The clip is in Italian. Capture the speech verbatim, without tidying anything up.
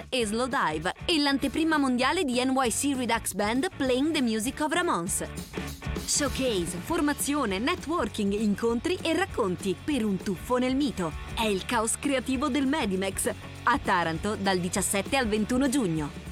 e Slow Dive e l'anteprima mondiale di N Y C Redux Band Playing the Music of Ramones. Showcase, formazione, networking, incontri e racconti per un tuffo nel mito. È il caos creativo del Medimex a Taranto dal diciassette al ventuno giugno.